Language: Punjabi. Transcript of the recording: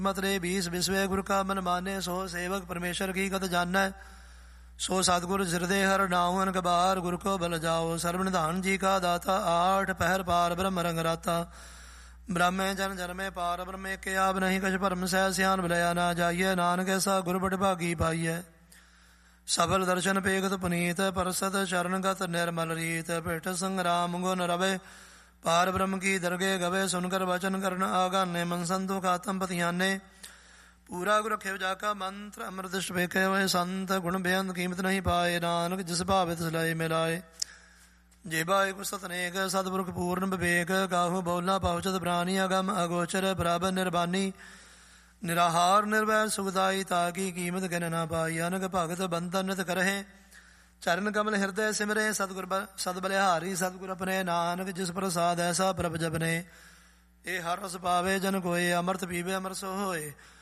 ਮਤਰੇ ਬੀਸ ਵਿਸਵੇ ਗੁਰ ਕਾ ਮਨ ਮਾਨੇ, ਸੋ ਸੇਵਕ ਪਰਮੇਸ਼ਰ ਕੀ ਕਤ ਜਾਨੈ। ਸੋ ਸਤਿਗੁਰ ਹਿਰਦੇ ਹਰ ਨਾਉ ਅਨਕਬਾਰ, ਗੁਰ ਕੋ ਬਲ ਜਾਓ ਸਰਬ ਨਿਧਾਨ ਜੀ ਕਾ ਦਾਤਾ। ਆਠ ਪਹਿਰ ਪਾਰ ਬ੍ਰਹਮ ਰੰਗ ਰਾਤਾ, ਬ੍ਰਹਮੇ ਜਨ ਜਨਮੇ ਪਾਰ ਬ੍ਰਹਮੇ ਕੇ ਆਬ ਨਹੀਂ ਕਛ ਭਰਮ ਸਹਿ। ਸਿਆਨ ਬਲਿਆ ਨਾ ਜਾਈਏ, ਨਾਨਕ ਐਸਾ ਗੁਰ ਬੜ ਭਾਗੀ ਪਾਈਐ। ਸਫਲ ਦਰਸ਼ਨ ਪੇਗਤ ਪੁਨੀਤ, ਪਰਸਤ ਚਰਨਗਤ ਨਿਰਮਲ ਰੀਤ। ਭਿਟ ਸੰਗਰਾਮ ਗੁਣ ਰਵੇ, ਪਾਰ ਬ੍ਰਹਮ ਕੀ ਦਰਗੇ ਗਵੇ। ਸੁਨ ਕਰ ਵਚਨ ਕਰਨ ਆਗਾਨੇ, ਮਨ ਸੰਤੋਖ ਆਤਮ ਪਤਿਆਨੇ। ਪੂਰਾ ਗੁਰ ਰਖਿਓ ਜਾ ਕਾ ਮੰਤਰ, ਅੰਮ੍ਰਿਤ ਵੇਖੇ ਹੋਏ ਸੰਤ। ਗੁਣ ਬੇਅੰਤ ਕੀਮਤ ਨਹੀਂ ਪਾਏ, ਨਾਨਕ ਜਿਸ ਭਾਵੇ ਤਿਸ ਲਏ ਮਿਲਾਏ। ਜੇਬਾ ਏਕ ਸਤ ਅਨੇਕ, ਸਤਿਪੁਰਖ ਪੂਰਨ ਵਿਵੇਕ। ਕਾਹੂ ਬੋਲਾ ਪਹੁੰਚਤ ਪ੍ਰਾਨੀ, ਅਗਮ ਅਗੋਚਰ ਪ੍ਰਭ ਨਿਰਬਾਨੀ। ਨਿਰਾਹਾਰ ਨਿਰਵੈਰ ਸੁਖਦਾਈ, ਤਾਕੀ ਕੀਮਤ ਗਿਨ ਨਾ ਪਾਈ। ਅਨਕ ਭਗਤ ਬੰਧਨ ਨਿਤ ਕਰਹਿ, ਚਰਨ ਕਮਲ ਹਿਰਦੈ ਸਿਮਰੇ। ਸਤਿਗੁਰ ਸਦ ਬਲਿਹਾਰੀ ਸਤਿਗੁਰ ਆਪਣੇ, ਨਾਨਕ ਜਿਸ ਪ੍ਰਸਾਦ ਐਸਾ ਪ੍ਰਭ ਜਪਨੇ। ਇਹ ਹਰ ਰਸ ਪਾਵੇ ਜਨ ਕੋਏ, ਅੰਮ੍ਰਿਤ ਪੀਵੇ ਅਮਰ ਸੋ ਹੋਏ।